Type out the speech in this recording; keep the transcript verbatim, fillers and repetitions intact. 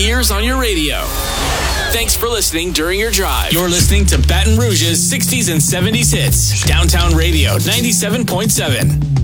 ears on your radio. Thanks for listening during your drive. You're listening to Baton Rouge's sixties and seventies hits. Downtown Radio ninety-seven point seven.